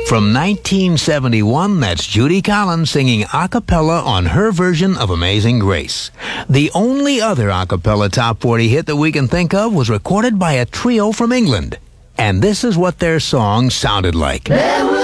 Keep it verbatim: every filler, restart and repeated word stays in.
From nineteen seventy-one, that's Judy Collins singing a cappella on her version of Amazing Grace. The only other a cappella top forty hit that we can think of was recorded by a trio from England. And this is what their song sounded like. There was